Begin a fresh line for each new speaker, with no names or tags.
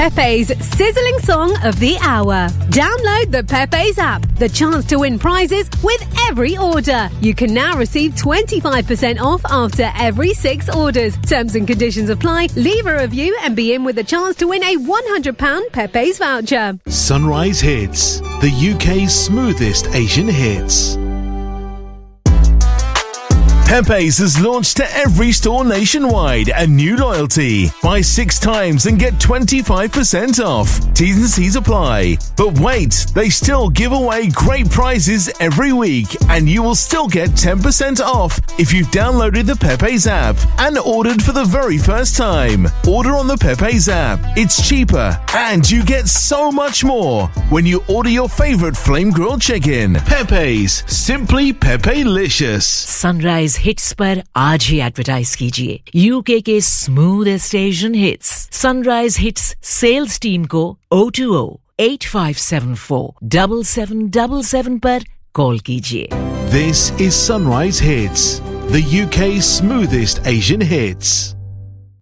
Pepe's sizzling song of the hour. Download the Pepe's app. The chance to win prizes with every order. You can now receive 25% off after every 6 orders. Terms and conditions apply. Leave a review and be in with a chance to win a £100 Pepe's voucher.
Sunrise Hits, the UK's smoothest Asian hits. Pepe's has launched to every store nationwide a new loyalty. Buy 6 times and get 25% off. T's and C's apply. But wait, they still give away great prizes every week, and you will still get 10% off if you've downloaded the Pepe's app and ordered for the very first time. Order on the Pepe's app. It's cheaper and you get so much more when you order your favorite flame grilled chicken. Pepe's, simply Pepe-licious.
Sunrise hits पर आज ही advertise कीजिए UK के smoothest Asian hits sunrise hits sales team को 020-8574-7777 पर call कीजिए.
This is Sunrise Hits, the UK's smoothest Asian hits.